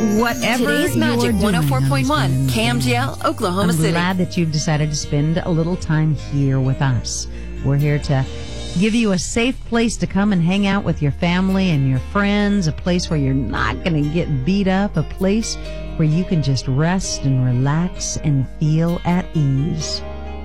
whatever Today's Magic you're doing 104.1, KMGL, Oklahoma City. I'm glad that you've decided to spend a little time here with us. We're here to give you a safe place to come and hang out with your family and your friends, a place where you're not going to get beat up, a place where you can just rest and relax and feel at ease.